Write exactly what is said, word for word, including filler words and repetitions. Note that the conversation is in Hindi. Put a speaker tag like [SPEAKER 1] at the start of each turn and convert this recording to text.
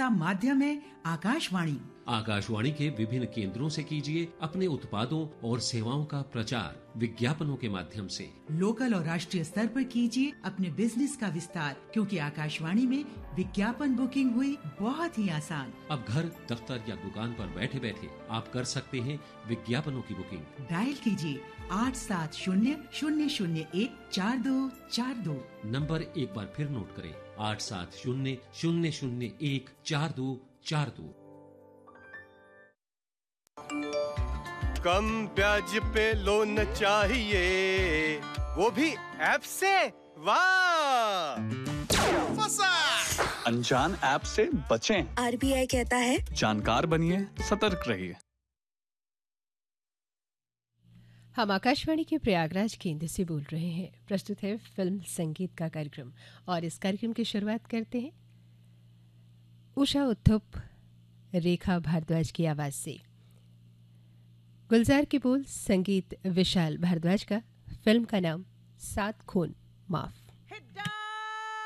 [SPEAKER 1] सस्ता माध्यम है आकाशवाणी।
[SPEAKER 2] आकाशवाणी के विभिन्न केंद्रों से कीजिए अपने उत्पादों और सेवाओं का प्रचार विज्ञापनों के माध्यम से।
[SPEAKER 1] लोकल और राष्ट्रीय स्तर पर कीजिए अपने बिजनेस का विस्तार, क्योंकि आकाशवाणी में विज्ञापन बुकिंग हुई बहुत ही आसान।
[SPEAKER 2] अब घर, दफ्तर या दुकान पर बैठे बैठे आप कर सकते हैं विज्ञापनों की बुकिंग।
[SPEAKER 1] डायल कीजिए आठ सात शून्य शून्य शून्य एक चार दो चार दो।
[SPEAKER 2] नंबर एक बार फिर नोट करें, आठ सात शून्य शून्य शून्य एक चार दो चार दो।
[SPEAKER 3] कम ब्याज पे लोन चाहिए, वो भी ऐप से। वाह,
[SPEAKER 4] फंसा। अनजान ऐप से बचें।
[SPEAKER 5] आरबीआई कहता है
[SPEAKER 4] जानकार बनिए, सतर्क रहिए।
[SPEAKER 6] हम आकाशवाणी के प्रयागराज केंद्र से बोल रहे हैं। प्रस्तुत है फिल्म संगीत का कार्यक्रम और इस कार्यक्रम की शुरुआत करते हैं उषा उत्थुप, रेखा भारद्वाज की आवाज से। गुलजार के बोल, संगीत विशाल भारद्वाज का, फिल्म का नाम सात खून माफ।